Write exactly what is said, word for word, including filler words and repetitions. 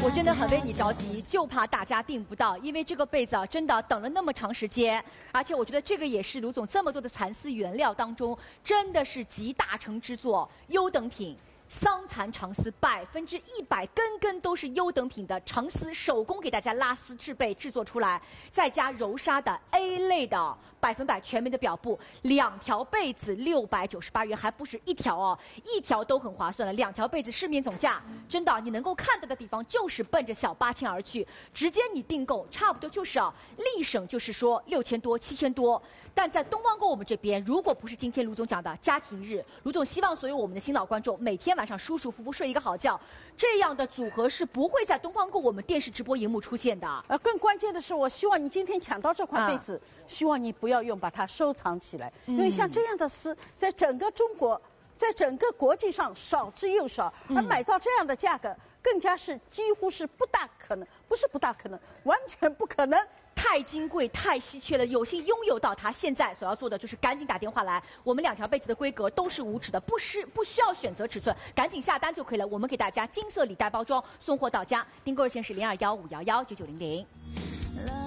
我真的很为你着急，就怕大家订不到，因为这个被子啊，真的等了那么长时间，而且我觉得这个也是卢总这么多的蚕丝原料当中，真的是集大成之作，优等品。 桑蚕长丝百分之一百根根都是优等品的长丝，手工给大家拉丝制备制作出来，再加柔纱的 A 类的百分百全棉的表布，两条被子六百九十八元，还不是一条哦，一条都很划算了。两条被子市面总价真的你能够看到的地方就是奔着小八千而去，直接你订购差不多就是啊，立省就是说六千多七千多。 但在东方购我们这边，如果不是今天卢总讲的家庭日，卢总希望所有我们的新老观众每天晚上舒舒服服睡一个好觉，这样的组合是不会在东方购我们电视直播荧幕出现的。 呃，更关键的是，我希望你今天抢到这款被子， 啊、 希望你不要用，把它收藏起来，嗯、因为像这样的丝，在整个中国，在整个国际上少之又少，而买到这样的价格，更加是几乎是不大可能，不是不大可能，完全不可能。 太金贵、太稀缺了，有幸拥有到它。现在所要做的就是赶紧打电话来。我们两条被子的规格都是无尺的，不是不需要选择尺寸，赶紧下单就可以了。我们给大家金色礼袋包装，送货到家。订购热线是零二幺五幺幺九九零零。